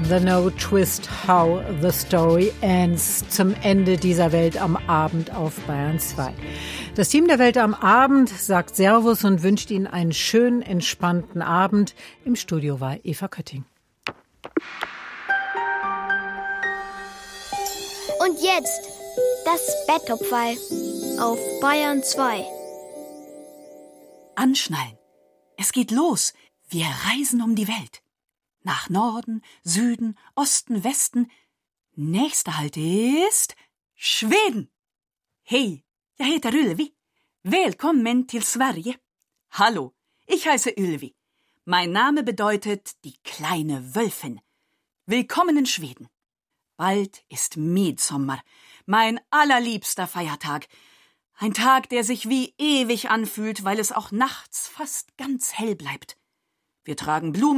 The No Twist How the Story Ends zum Ende dieser Welt am Abend auf Bayern 2. Das Team der Welt am Abend sagt Servus und wünscht Ihnen einen schönen, entspannten Abend. Im Studio war Eva Kötting. Und jetzt das Bettopferl auf Bayern 2. Anschnallen. Es geht los. Wir reisen um die Welt. Nach Norden, Süden, Osten, Westen. Nächster Halt ist Schweden. Hej, jag heter Ylvi. Willkommen till Sverige. Hallo, ich heiße Ylvi. Mein Name bedeutet die kleine Wölfin. Willkommen in Schweden. Bald ist Midsommar, mein allerliebster Feiertag. Ein Tag, der sich wie ewig anfühlt, weil es auch nachts fast ganz hell bleibt. Wir tragen Blumen